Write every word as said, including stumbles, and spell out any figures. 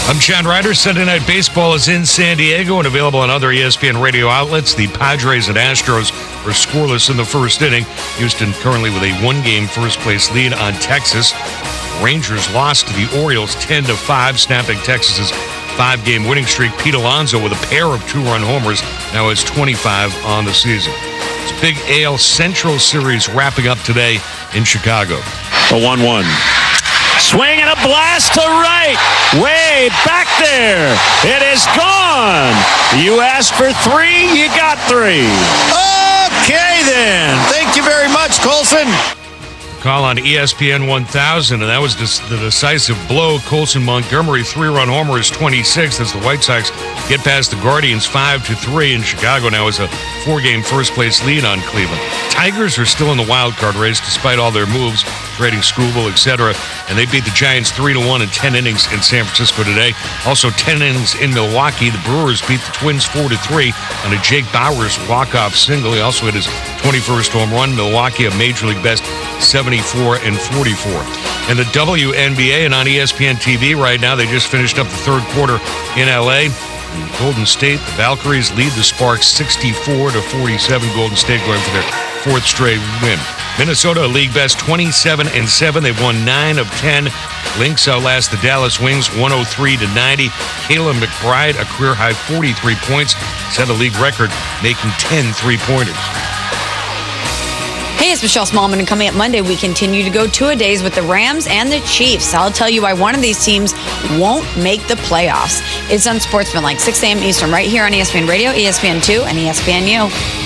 I'm John Ryder. Sunday Night Baseball is in San Diego and available on other E S P N radio outlets. The Padres and Astros are scoreless in the first inning. Houston currently with a one-game first-place lead on Texas. Rangers lost to the Orioles ten to five, snapping Texas's five-game winning streak. Pete Alonso with a pair of two-run homers now has twenty-five on the season. It's big A L Central Series wrapping up today in Chicago. A one one. Swing and a blast to right. Way back there. It is gone. You asked for three, you got three. Okay, then. Thank you very much, Colson. Call on E S P N one thousand, and that was just the decisive blow. Colson Montgomery, three-run homer, is twenty-sixth as the White Sox get past the Guardians five to three, and Chicago now has a four-game first-place lead on Cleveland. Tigers are still in the wild card race despite all their moves, trading Skubal, et cetera, and they beat the Giants three to one in ten innings in San Francisco today. Also ten innings in Milwaukee. The Brewers beat the Twins four to three on a Jake Bauers walk-off single. He also hit his twenty-first home run. Milwaukee, a Major League best seventy-four and forty-four. And the W N B A and on E S P N T V right now, they just finished up the third quarter in L A. In Golden State, the Valkyries lead the Sparks sixty-four to forty-seven. Golden State going for their fourth straight win. Minnesota, a league best twenty-seven and seven. They've won nine of ten. Lynx outlast the Dallas Wings one oh three to ninety. Kayla McBride, a career high forty-three points, set a league record, making ten three-pointers. Hey, it's Michelle Smallman, and coming up Monday, we continue to go two-a-days with the Rams and the Chiefs. I'll tell you why one of these teams won't make the playoffs. It's Unsportsmanlike, six a.m. Eastern, right here on E S P N Radio, E S P N two, and E S P N U.